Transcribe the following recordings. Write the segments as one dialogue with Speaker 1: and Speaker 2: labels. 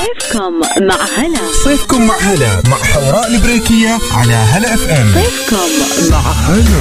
Speaker 1: صيفكم مع هلا.
Speaker 2: صيفكم مع هلا مع حوراء البريكية على هلا اف ام.
Speaker 1: صيفكم مع
Speaker 2: هلا.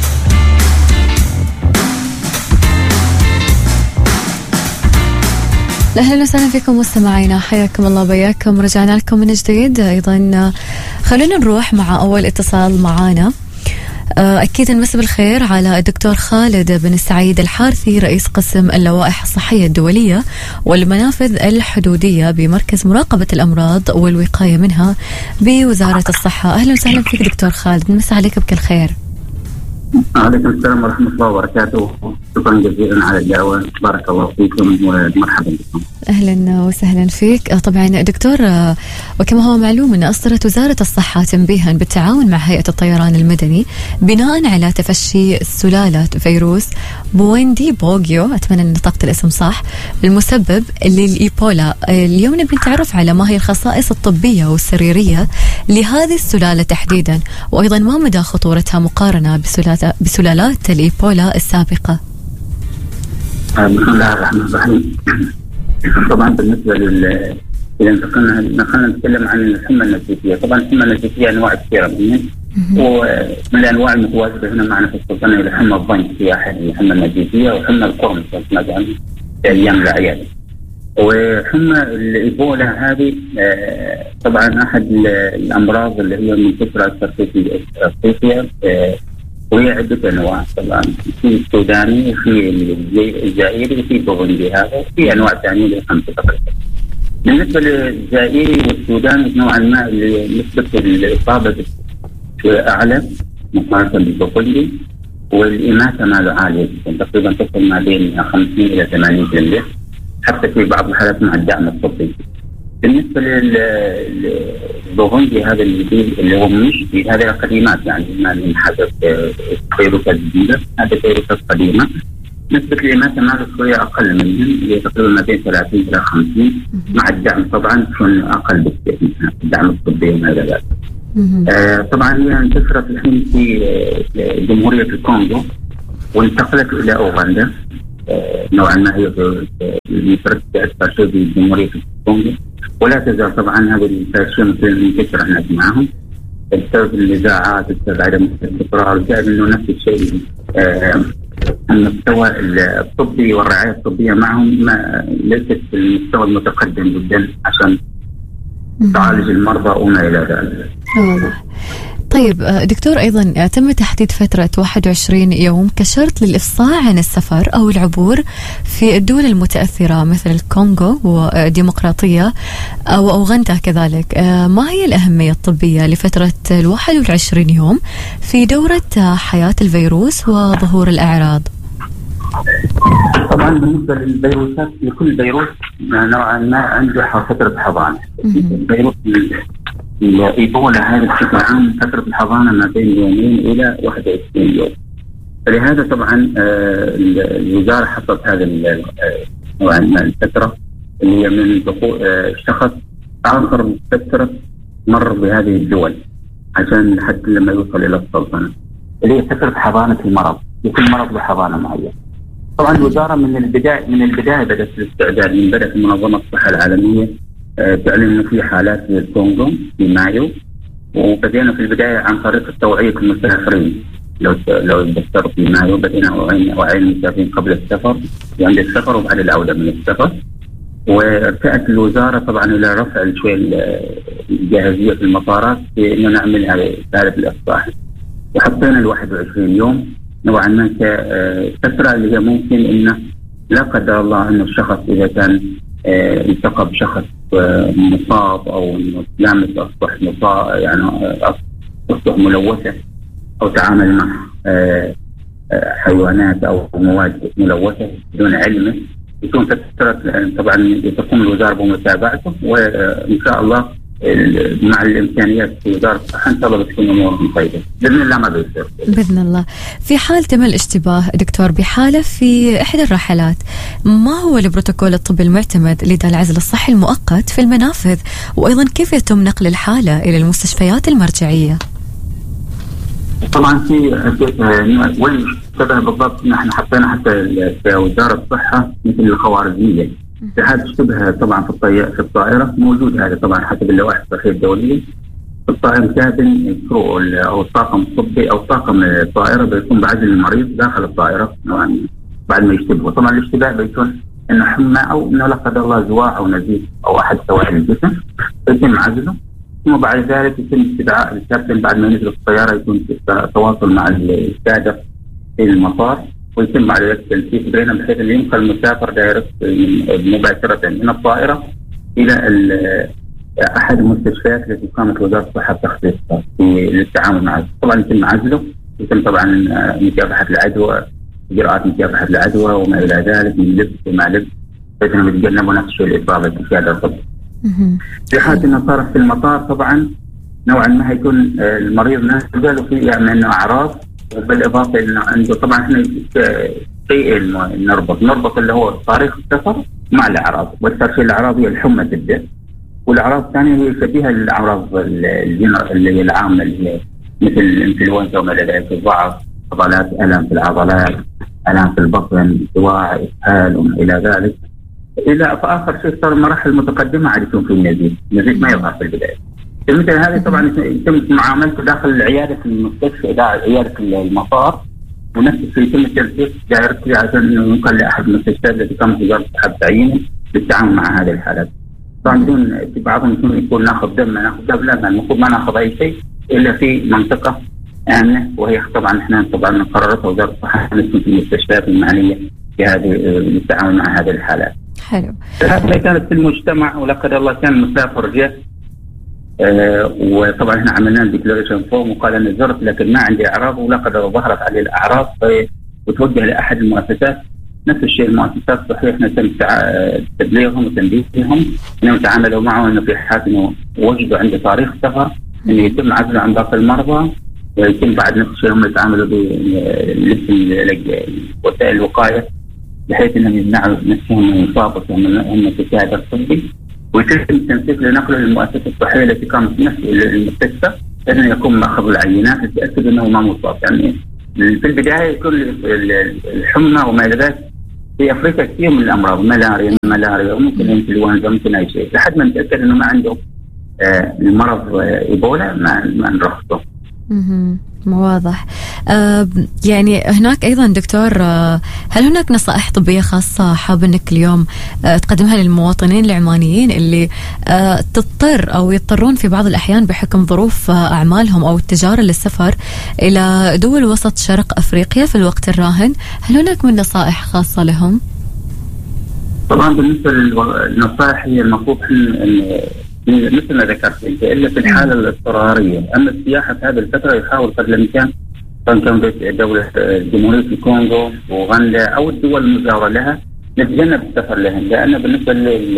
Speaker 3: أهلا وسهلا فيكم مستمعينا، حياكم الله بياكم. رجعنا لكم من جديد. أيضا خلونا نروح مع أول اتصال معانا. أكيد نمسي بالخير على الدكتور خالد بن السعيد الحارثي، رئيس قسم اللوائح الصحية الدولية والمنافذ الحدودية بمركز مراقبة الأمراض والوقاية منها بوزارة الصحة. أهلا وسهلا فيك دكتور خالد، نمسي عليك بكل خير.
Speaker 4: عليكم السلام ورحمة الله وبركاته. شكرا جزيلا على الدعوة، بارك الله فيكم ومرحبا بكم.
Speaker 3: أهلا وسهلا فيك. طبعا دكتور، وكما هو معلوم أن أصدرت وزارة الصحة تنبيها بالتعاون مع هيئة الطيران المدني بناء على تفشي سلالة فيروس بويندي بوغيو، أتمنى أن نطقت الاسم صح، المسبب للإيبولا. اليوم نبي نتعرف على ما هي الخصائص الطبية والسريرية لهذه السلالة تحديدا، وأيضا ما مدى خطورتها مقارنة بسلالات الإيبولا السابقة.
Speaker 4: بسم الله الرحمن الرحيم. طبعا بالنسبة إذا نقلنا نتكلم عن الحمى النزيفية. طبعا الحمى النزيفية أنواع كثيرة منها، ومن الأنواع المتواجدة هنا معنا في السلطنة إلى حمى الضنك سياحي، الحمى النزيفية، وحمى القرن مثلا في أيام الأعياد. وحمى الإيبولا هذه طبعا أحد الأمراض اللي هي منتشرة في أفريقيا، وهي عدة أنواع. طبعا في السوداني وفي الجزائري وفي بوغندي، هذا في أنواع ثانية لخمسة تقريبا. بالنسبة للجزائري والسوداني نوعا ما نسبة الإصابة أعلى مقارنة بالبوغندي، والإماتة ماله عالية جدا، تقريبا تصل ما بين 50 إلى 80%، حتى في بعض الحالات مع الدعم الطبي. بالنسبة للبوغندي هذا اللي هو مش هذا قديمات، يعني ما من حدث فيروسات جديدة، هذا فيروسات قديمة. نسبة الإماتة ماله شوية أقل منهم، اللي تقريبا ما بين 30 إلى 50، مع الدعم طبعا تكون أقل بكثير منها، الدعم الطبي وما إلى ذلك. طبعا هي انتشرت الحين في جمهورية الكونغو، وانتقلت إلى أوغندا. نوعا ما هي تركز أكثر شيء في جمهورية الكونغو، ولا تزال طبعا هذه الفاشية منتشرة هناك معهم بسبب النزاعات، بسبب عدم الاستقرار، زائد انه نفس الشيء المستوى الطبي والرعاية الطبية معهم ما ليست المستوى المتقدم جدا عشان تعالج المرضى وما إلى ذلك.
Speaker 3: طيب دكتور، أيضا تم تحديد فترة 21 يوم كشرط للإفصاح عن السفر أو العبور في الدول المتأثرة مثل الكونغو وديمقراطية أو أوغندا كذلك. ما هي الأهمية الطبية لفترة 21 يوم في دورة حياة الفيروس وظهور الأعراض؟
Speaker 4: طبعا بالنسبة للفيروسات، لكل فيروس نوعا ما عنده فترة حضانة. فيروس الإيبولا هذا بشكل عام فترة الحضانة ما بين يومين إلى 21 يوم. فلهذا طبعا الوزارة حطت هذا نوعا ما الفترة اللي هي من دخول الشخص آخر فترة مر بهذه الدول، عشان حتى لما يوصل إلى السلطنة، اللي هي فترة حضانة المرض. لكل مرض له حضانة معينة. طبعا الوزارة من البداية بدأت الاستعداد، من بدأت منظمة الصحة العالمية تعلن انه في حالات في الكونغو في مايو، وبدينا في البدايه عن طريق التوعيه المسافرين. لو تذكروا في مايو بدينا وعي المسافرين قبل السفر وعند السفر وبعد العوده من السفر. وارتأت الوزاره طبعا الى رفع شوي الجاهزيه في المطارات في انه نعمل هذه الافصاح، وحطينا ال 21 يوم نوعا ما كفتره اللي هي ممكن انه لا قدر الله انه الشخص اذا كان التقى بشخص مصاب او لامس اصبح مصاب، يعني اصبح ملوثه او تعامل مع حيوانات او مواد ملوثه بدون علمه، يكون فتره طبعا تقوم الوزاره بمتابعته، وان شاء الله مع الامكانيات في وزاره الصحه ان شاء الله بتكون امورهم طيبه باذن الله. ما بيصير
Speaker 3: باذن الله. في حال تم الاشتباه دكتور بحاله في احدى الرحلات، ما هو البروتوكول الطبي المعتمد لدى العزل الصحي المؤقت في المنافذ، وايضا كيف يتم نقل الحاله الى المستشفيات المرجعيه؟
Speaker 4: طبعا في وين شبه بالضبط، نحن حطينا حتى في وزاره الصحه مثل الخوارزميه، في حال اشتبه طبعا في الطائرة موجود هذا طبعا حسب اللوائح الصحية الدولية. الطاقم كابن كرو أو الطاقم الطبي أو طاقم الطائرة بيكون بعزل المريض داخل الطائرة بعد ما يشتبه. طبعا الاشتباه بيكون إنه حمى أو إنه لا قدر الله زواع أو نزيف أو أحد سوائل الجسم، يتم عزله. ثم بعد ذلك يتم استدعاء الكابتن بعد ما ينزل الطيارة، يكون تواصل مع السادة في المطار، ويتم بعد ذلك التنسيق بينهم بحيث أن ينقل المسافر دايركت مباشرة من الطائرة إلى أحد المستشفيات التي قامت وزارة الصحة بتخصيصها للتعامل معه. طبعا يتم عزله، يتم طبعا مكافحة العدوى، إجراءات مكافحة العدوى وما إلى ذلك من لبس وما لبس، بحيث أنهم يتجنبوا نفس الشيء الإصابة بالسيادة الطبية. في حالة أنه صار في المطار طبعا نوعا ما هيكون المريض نازل وفي يعني أنه أعراض، بالإضافة إنه عنده طبعا إحنا شيئين نربط اللي هو تاريخ السفر مع الأعراض. والأكثر شيء الأعراض هي الحمى تبدأ، والأعراض الثانية هي شبيهة الأعراض اللي هي العامة اللي مثل الإنفلونزا وما إلى ذلك، ضعف عضلات، ألم في العضلات، ألم في البطن، صواع، إسهال وما إلى ذلك. إلى فآخر شيء صار المراحل المتقدمة عاد يكون في النزيف ما يظهر في البداية. مثل هذه طبعا يتم معاملته داخل عيادة المستشفى، عيادة المطار، ونفس الشيء يتم التنسيق دايركتلي عشان انه ينقل لاحد المستشفيات التي قامت وزارة الصحة بتعيينه للتعامل مع هذه الحالات. طبعا بدون في بعضهم يكون ناخذ دم لا، المفروض ما ناخذ اي شيء الا في منطقة آمنة، وهي طبعا احنا طبعا قررتها وزارة الصحة نكون في المستشفيات المعنية في هذه للتعامل مع هذه الحالات.
Speaker 3: حلو.
Speaker 4: هذا كانت في المجتمع ولا قدر الله كان المسافر جاء وطبعا احنا عملنا ديكلاريشن فورم وقال انا زرت لكن ما عندي اعراض ولا قدر ظهرت عليه الاعراض، وتوجه لاحد المؤسسات. نفس الشيء المؤسسات صحيح احنا تم تبليغهم وتنبيههم انهم يتعاملوا معه انه في حال انه وجدوا عنده تاريخ سفر انه يتم عزله عن باقي المرضى، ويتم بعد نفس الشيء هم يتعاملوا بلبس وسائل الوقايه بحيث انهم يمنعوا نفسهم من الاصابه هم في الجهاز الطبي، ويتم التنسيق لنقله للمؤسسة الصحية التي قامت نفس المستشفى لأنه يكون مأخذ العينات لتأكد أنه ما مصاب. يعني في البداية يكون الحمى وما إلى ذلك في أفريقيا كثير من الأمراض، ملاريا وممكن إنفلونزا وممكن أي شيء، لحد ما نتأكد أنه ما عنده المرض إيبولا ما نرخصه.
Speaker 3: واضح. يعني هناك أيضا دكتور، هل هناك نصائح طبية خاصة حاب أنك اليوم تقدمها للمواطنين العمانيين اللي تضطر أو يضطرون في بعض الأحيان بحكم ظروف أعمالهم أو التجارة للسفر إلى دول وسط شرق أفريقيا في الوقت الراهن؟ هل هناك من نصائح خاصة لهم؟
Speaker 4: طبعا بالنسبة للنصائح هي المفروض مثل ما ذكرت انت الا في الحاله الاضطراريه. اما السياحه في هذه الفتره يحاول قدر الامكان سواء كان دوله جمهوريه الكونغو واوغندا او الدول المجاوره لها نتجنب السفر لهم، لان بالنسبه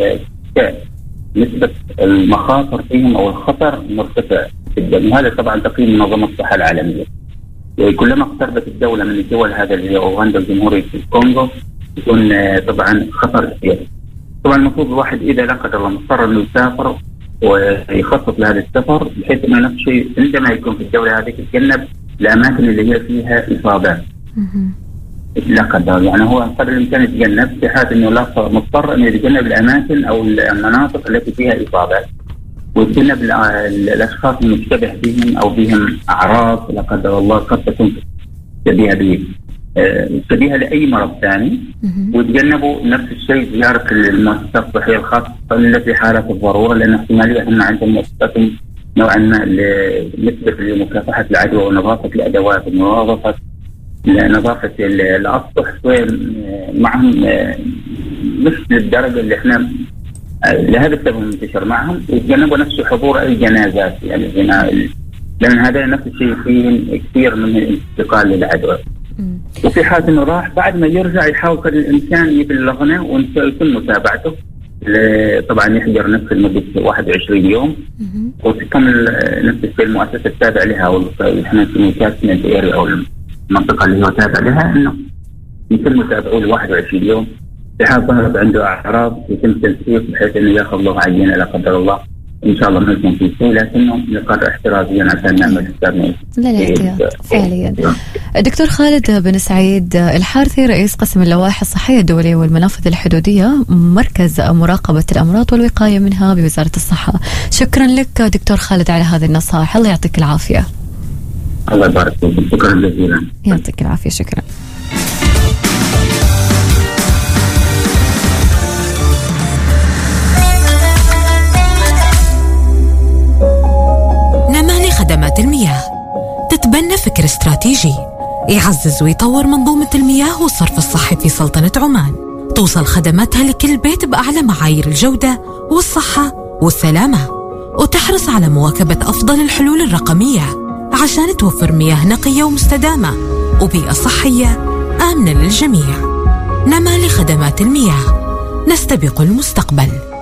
Speaker 4: نسبه المخاطر فيهم او الخطر مرتفع جدا، وهذا طبعا تقييم منظمه الصحه العالميه. كلما اقتربت الدوله من الدول هذا اللي هي اوغندا وجمهوريه الكونغو يكون طبعا خطر كبير. طبعا المفروض الواحد اذا لا قدر الله مضطر انه يسافر ويخطط لهذا السفر بحيث انه نفس الشيء عندما يكون في الدوله هذه يتجنب الاماكن اللي هي فيها اصابات. لا قدر يعني هو قدر الامكان يتجنب في حال انه لا مضطر انه يتجنب الاماكن او المناطق التي فيها اصابات، ويتجنب الاشخاص المشتبه بهم او بهم اعراض لا قدر الله قد تكون شبيهة لأي مرض ثاني، ويتجنبوا نفس الشيء زيارة المؤسسات الصحية الخاصة إلا في حالة الضرورة، لأن احتمالية أن عندهم مؤسسات نوعا ما نسبة لمكافحة العدوى ونظافة الأدوات ونظافة الأسطح معهم مش للدرجة اللي احنا لهذا السبب منتشر معهم، ويتجنبوا نفس حضور أي جنازات يعني لأن هذا نفس الشيء فيه كثير من الانتقال للعدوى. وفي حال انه راح بعد ما يرجع يحاول قدر الامكان يبلغنا ويتم متابعته، طبعا يحجر نفسه لمده 21 يوم وتكمل نفس الشيء المؤسسه التابعه لها او احنا نسميه كاتمنت اريا او المنطقه اللي هو تابع لها، انه يتم متابعته ل 21 يوم. في حال ظهرت عنده اعراض يتم تنسيق بحيث انه ياخذ له عينه لا قدر الله ان شاء الله ما يكون في شيء، لكنه نقر احترازيا عشان نعمل حسابنا
Speaker 3: للاحتياط فعليا. دكتور خالد بن سعيد الحارثي، رئيس قسم اللوائح الصحية الدولية والمنافذ الحدودية، مركز مراقبة الأمراض والوقاية منها بوزارة الصحة. شكرا لك دكتور خالد على هذه النصائح، الله يعطيك العافية.
Speaker 4: الله يبارك فيك، شكرا جزيلا.
Speaker 3: يعطيك العافية، شكرا.
Speaker 5: نمالي خدمات المياه تتبنى فكر استراتيجي يعزز ويطور منظومة المياه والصرف الصحي في سلطنة عمان، توصل خدماتها لكل بيت بأعلى معايير الجودة والصحة والسلامة، وتحرص على مواكبة أفضل الحلول الرقمية عشان توفر مياه نقية ومستدامة وبيئة صحية آمنة للجميع. نمالي خدمات المياه، نستبق المستقبل.